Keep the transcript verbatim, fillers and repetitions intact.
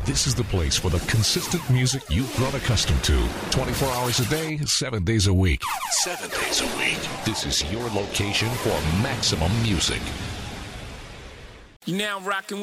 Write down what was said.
This is the place for the consistent music you've grown accustomed to. twenty-four hours a day, seven days a week. Seven days a week. This is your location for maximum music. You now rocking with